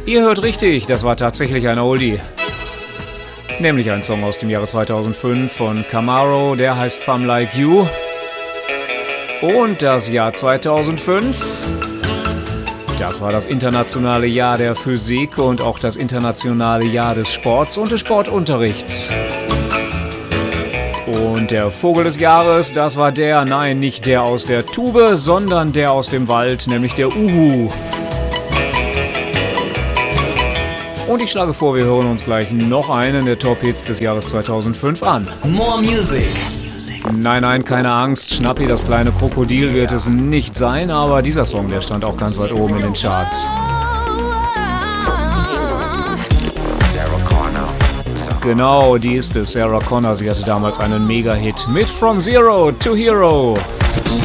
Ihr hört richtig, das war tatsächlich ein Oldie. Nämlich ein Song aus dem Jahre 2005 von Camaro, der heißt Femme Like You. Und das Jahr 2005, das war das internationale Jahr der Physik und auch das internationale Jahr des Sports und des Sportunterrichts. Und der Vogel des Jahres, das war der, nein, nicht der aus der Tube, sondern der aus dem Wald, nämlich der Uhu. Und ich schlage vor, wir hören uns gleich noch einen der Top-Hits des Jahres 2005 an. More Music. Nein, keine Angst, Schnappi, das kleine Krokodil wird es nicht sein, aber dieser Song, der stand auch ganz weit oben in den Charts. Genau, die ist es, Sarah Connor, sie hatte damals einen Mega-Hit mit From Zero to Hero.